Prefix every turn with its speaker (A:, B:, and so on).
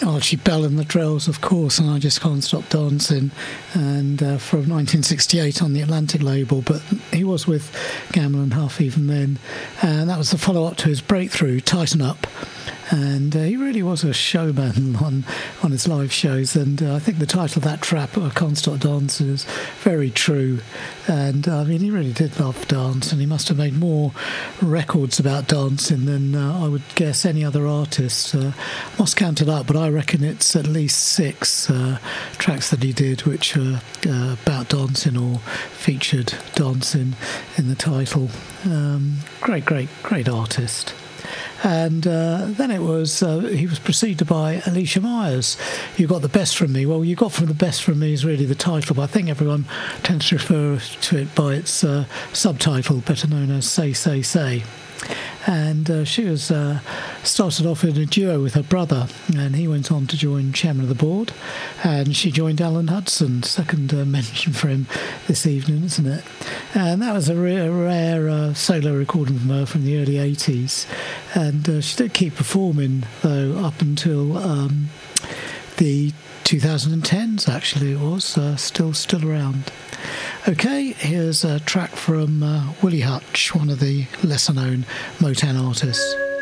A: Archie Bell and the Drells, of course, and I Just Can't Stop Dancing, and from 1968 on the Atlantic label, but he was with Gamble and Huff even then, and that was the follow-up to his breakthrough, Tighten Up. And he really was a showman on his live shows, and I think the title of that track, Can't Stop Dancing, is very true. And I mean, he really did love dance, and he must have made more records about dancing than I would guess any other artist. Must count it up, but I reckon it's at least 6 tracks that he did which were about dancing or featured dancing in the title. Great artist. And then it was, he was preceded by Alicia Myers. You Got the Best From Me. Well, You Got From the Best From Me is really the title, but I think everyone tends to refer to it by its subtitle, better known as Say, Say, Say. And she was started off in a duo with her brother, and he went on to join chairman of the board, and she joined Alan Hudson, second mention for him this evening, isn't it? And that was a rare solo recording from her from the early 80s, and she did keep performing though up until the 2010s, actually. It was still around. Okay, here's a track from Willie Hutch, one of the lesser known Motown artists.